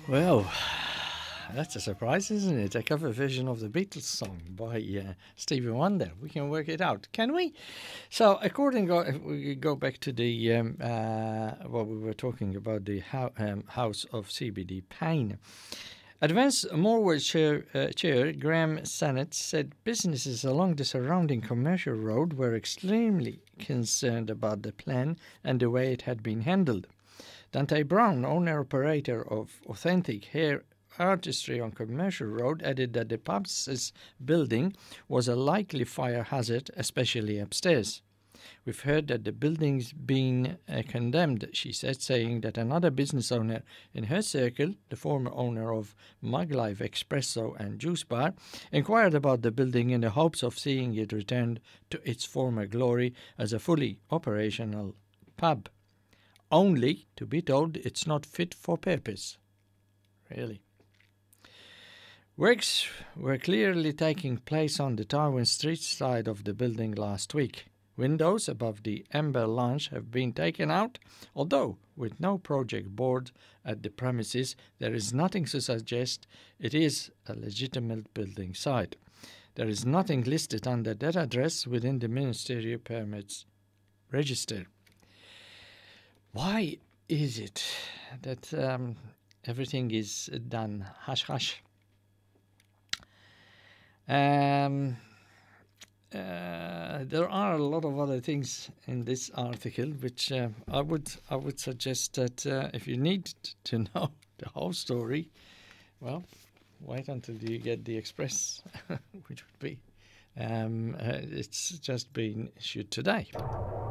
Well, that's a surprise, isn't it? A cover version of the Beatles song by Stevie Wonder. We can work it out, can we? So, if we go back to the what we were talking about, the House of CBD Pain. Advance Morwell chair Graham Sennett said businesses along the surrounding commercial road were extremely concerned about the plan and the way it had been handled. Dante Brown, owner-operator of Authentic Hair Artistry on Commercial Road, added that the pub's building was a likely fire hazard, especially upstairs. We've heard that the building's been condemned, she said, saying that another business owner in her circle, the former owner of Muglife Espresso and Juice Bar, inquired about the building in the hopes of seeing it returned to its former glory as a fully operational pub, only to be told it's not fit for purpose. Really. Works were clearly taking place on the Darwin Street side of the building last week. Windows above the Amber Lounge have been taken out, although with no project board at the premises, there is nothing to suggest it is a legitimate building site. There is nothing listed under that address within the Ministerial Permits Register. Why is it that everything is done hush-hush? There are a lot of other things in this article which I would suggest that if you need to know the whole story, well, wait until you get the Express, which would be it's just been issued today.